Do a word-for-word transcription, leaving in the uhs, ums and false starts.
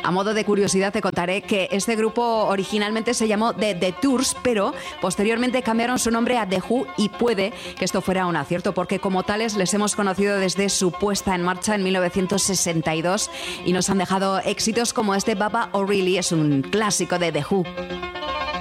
A modo de curiosidad te contaré que este grupo originalmente se llamó The, The Tours, pero posteriormente cambiaron su nombre a The Who y puede que esto fuera un acierto, porque como tales les hemos conocido desde su puesta en marcha en mil novecientos sesenta y dos y nos han dejado éxitos como este Baba O'Reilly, es un clásico de The Who.